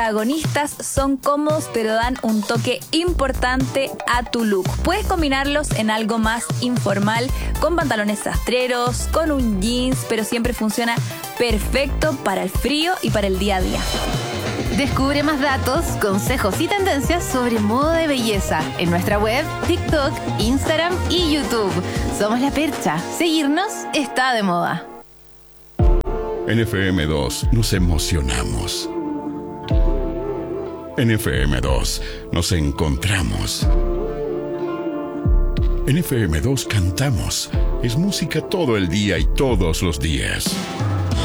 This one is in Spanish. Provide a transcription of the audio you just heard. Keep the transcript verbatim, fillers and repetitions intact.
Protagonistas son cómodos pero dan un toque importante a tu look. Puedes combinarlos en algo más informal, con pantalones sastreros, con un jeans, pero siempre funciona perfecto para el frío y para el día a día. Descubre más datos, consejos y tendencias sobre moda y belleza en nuestra web, TikTok, Instagram y YouTube. Somos La Percha. Seguirnos está de moda. En F M dos nos emocionamos. En F M dos nos encontramos. En F M dos cantamos. Es música todo el día y todos los días.